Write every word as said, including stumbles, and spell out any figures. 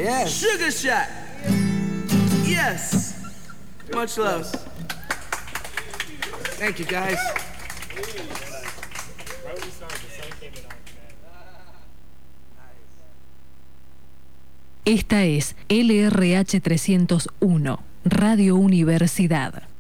Yes. Sugar Shack. Yes. Much love. Thank you, guys. Esta es L R H trescientos uno, Radio Universidad.